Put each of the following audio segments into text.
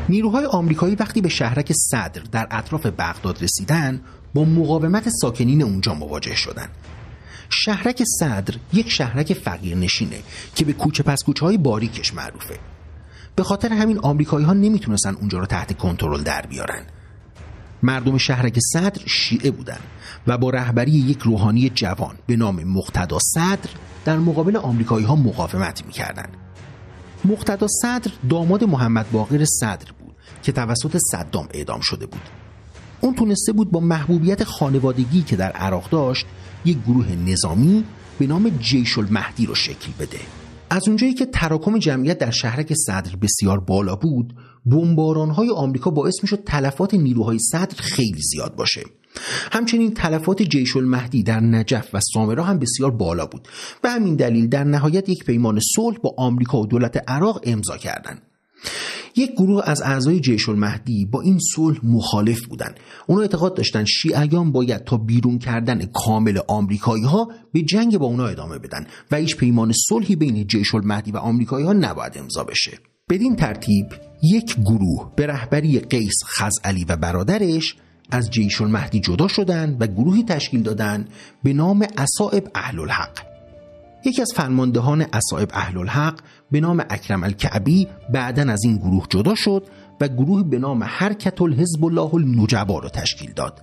نیروهای آمریکایی وقتی به شهرک صدر در اطراف بغداد رسیدن با مقاومت ساکنین اونجا مواجه شدند. شهرک صدر یک شهرک فقیرنشینه که به کوچه پس کوچه‌های باریکش معروفه. به خاطر همین آمریکایی‌ها نمیتونستن اونجا رو تحت کنترل در بیارن. مردم شهرک صدر شیعه بودن و با رهبری یک روحانی جوان به نام مقتدی صدر در مقابل آمریکایی‌ها مقاومت می‌کردند. مقتدی صدر داماد محمد باقر صدر بود که توسط صدام اعدام شده بود. اون تونسته بود با محبوبیت خانوادگی که در عراق داشت یک گروه نظامی به نام جیش المهدی رو شکل بده. از اونجایی که تراکم جمعیت در شهرک صدر بسیار بالا بود، بمباران‌های آمریکا باعث میشد تلفات نیروهای صدر خیلی زیاد باشه. همچنین تلفات جیش المهدی در نجف و سامرا هم بسیار بالا بود. به همین دلیل در نهایت یک پیمان صلح با آمریکا و دولت عراق امضا کردند. یک گروه از اعضای جیش المهدی با این صلح مخالف بودند. اونا اعتقاد داشتن شیعیان باید تا بیرون کردن کامل آمریکایی‌ها به جنگ با اونا ادامه بدن و هیچ پیمان صلحی بین جیش المهدی و آمریکایی‌ها نباید امضا بشه. بدین ترتیب یک گروه به رهبری قیس خزعلی و برادرش از جیش المهدی جدا شدند و گروهی تشکیل دادند به نام اصائب اهل الحق. یکی از فرماندهان اصائب اهل الحق به نام اکرم الکعبی بعداً از این گروه جدا شد و گروه به نام حرکت الحزب الله النجبا را تشکیل داد.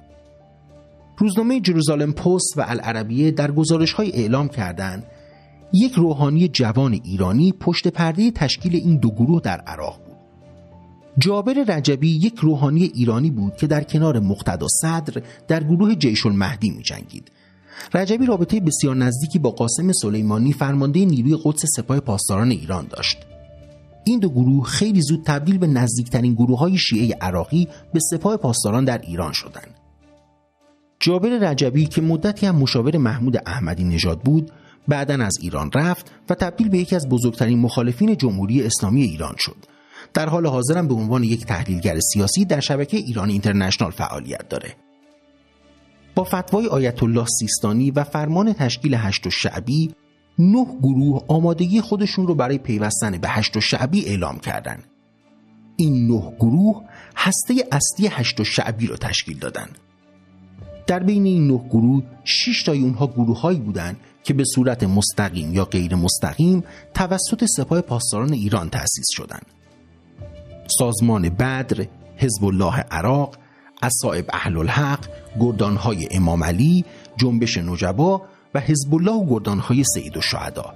روزنامه جروزالم پست و العربیه در گزارش‌های اعلام کردند یک روحانی جوان ایرانی پشت پرده تشکیل این دو گروه در عراق بود. جابر رجبی یک روحانی ایرانی بود که در کنار مقتدی صدر در گروه جیش المهدی می‌جنگید. رجبی رابطه بسیار نزدیکی با قاسم سلیمانی فرمانده نیروی قدس سپاه پاسداران ایران داشت. این دو گروه خیلی زود تبدیل به نزدیکترین گروه‌های شیعه عراقی به سپاه پاسداران در ایران شدند. جابر رجبی که مدتی هم مشاور محمود احمدی نژاد بود، بعداً از ایران رفت و تبدیل به یکی از بزرگترین مخالفین جمهوری اسلامی ایران شد. در حال حاضر هم به عنوان یک تحلیلگر سیاسی در شبکه ایران اینترنشنال فعالیت داره. با فتوای آیت الله سیستانی و فرمان تشکیل هشت الشعبی 9 گروه آمادگی خودشون رو برای پیوستن به هشت الشعبی اعلام کردند. این 9 گروه هسته اصلی هشت الشعبی رو تشکیل دادن. در بین این 9 گروه 6 تای اونها گروه‌هایی بودند که به صورت مستقیم یا غیر مستقیم توسط سپاه پاسداران ایران تأسیس شدند. سازمان بدر، حزب الله عراق، اصائب اهل الحق، گردانهای امام علی، جنبش نجبا و حزب الله و گردانهای سید الشهدا.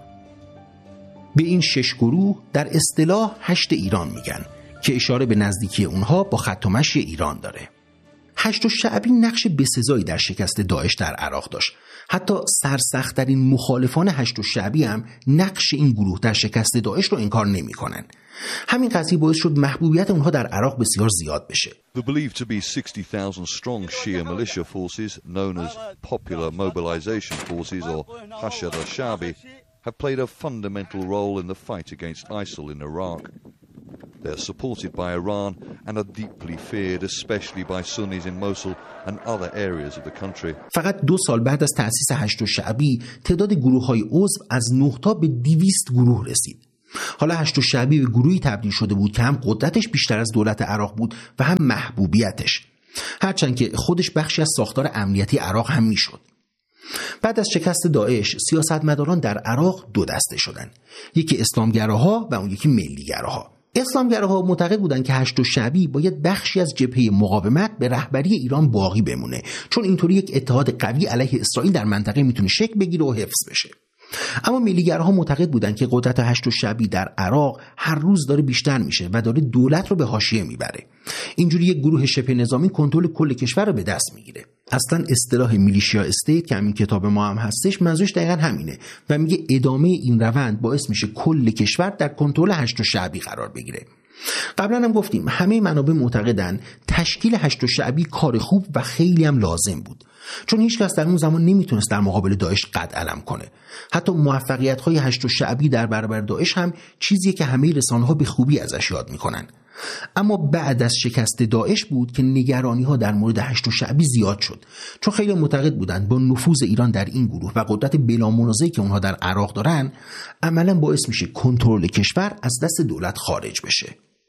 به این 6 گروه در اصطلاح هشت ایران میگن که اشاره به نزدیکی اونها با خط و مشی ایران داره. هشت الشعبی نقش بسزایی در شکست داعش در عراق داشت. حتی سرسخت‌ترین مخالفان هشت الشعبی هم نقش این گروه در شکست داعش رو انکار نمی‌کنن. همین قضیه باعث شد محبوبیت اونها در عراق بسیار زیاد بشه. The believed to be 60,000 strong Shia militia forces known as Popular Mobilization Forces or Hashd al-Sha'bi have played a fundamental role in the fight against ISIL in Iraq. They are supported by Iran and are deeply feared, especially by Sunnis in Mosul and other areas of the country. فقط 2 سال بعد از تأسیس هشت الشعبی تعداد گروه‌های عضو از 9 تا به 200 گروه رسید. حالا هشت الشعبی به گروهی تبدیل شده بود که هم قدرتش بیشتر از دولت عراق بود و هم محبوبیتش، هرچند که خودش بخشی از ساختار امنیتی عراق هم میشد. بعد از شکست داعش سیاستمداران در عراق 2 دسته شدند، یکی اسلامگراها و اون یکی ملیگراها. اسلامگراها معتقد بودند که هشت الشعبی باید بخشی از جبهه مقاومت به رهبری ایران باقی بمونه، چون اینطوری یک اتحاد قوی علیه اسرائیل در منطقه میتونه شکل بگیره و حفظ بشه. اما ملیگراها معتقد بودند که قدرت هشت الشعبی در عراق هر روز داره بیشتر میشه و داره دولت رو به حاشیه میبره. اینجوری یک گروه شبه نظامی کنترل کل کشور رو به دست میگیره. اصلا اصطلاح میلیشیا استیت که همین کتاب ما هم هستش منظورش دقیقاً همینه و میگه ادامه این روند باعث میشه کل کشور در کنترل هشت الشعبی قرار بگیره. قبلا هم گفتیم همه منابع معتقدن تشکیل هشت الشعبی کار خوب و خیلی هم لازم بود، چون هیچ کس در اون زمان نمیتونست در مقابل داعش قد علم کنه. حتی موفقیت‌های هشت الشعبی در برابر داعش هم چیزیه که همه رسانه‌ها به خوبی ازش یاد میکنن. اما بعد از شکست داعش بود که نگرانی‌ها در مورد هشت الشعبی زیاد شد، چون خیلی معتقد بودند با نفوذ ایران در این گروه و قدرت بلامنازعی که اونها در عراق دارن عملاً باعث میشه کنترل کشور از دست دولت خارج بشه.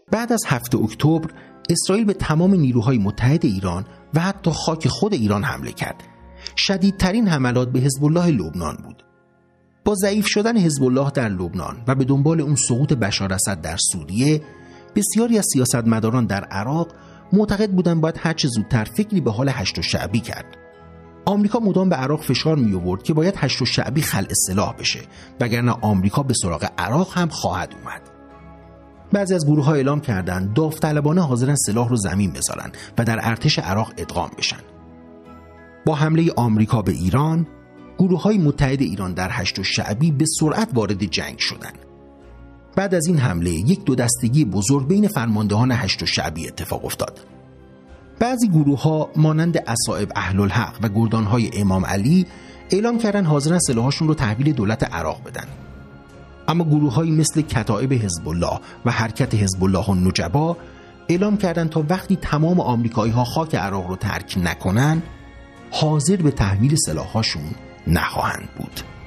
بعد از 7 اکتبر اسرائیل به تمام نیروهای متحد ایران و حتی خاک خود ایران حمله کرد. شدیدترین حملات به حزب الله لبنان بود. با ضعیف شدن حزب الله در لبنان و به دنبال اون سقوط بشار اسد در سوریه، بسیاری از سیاستمداران در عراق معتقد بودند باید هرچه زودتر فکری به حال هشت الشعبی کرد. آمریکا مدام به عراق فشار می آورد که باید هشت الشعبی خلع سلاح بشه، وگرنه آمریکا به سراغ عراق هم خواهد اومد. بعضی از گروه‌ها اعلام کردند داوطلبانه حاضرن سلاح رو زمین بذارن و در ارتش عراق ادغام بشن. با حمله آمریکا به ایران، گروه‌های متحد ایران در هشت الشعبی به سرعت وارد جنگ شدند. بعد از این حمله یک دو دستگی بزرگ بین فرماندهان هشت الشعبی اتفاق افتاد. بعضی گروه‌ها مانند اصائب اهل الحق و گردان‌های امام علی اعلام کردن حاضرن سلاحشون رو تحویل دولت عراق بدن. اما گروه‌هایی مثل کتائب حزب الله و حرکت حزب الله النجبا اعلام کردن تا وقتی تمام آمریکایی‌ها خاک عراق رو ترک نکنن، حاضر به تحویل سلاح‌هاشون نخواهند بود.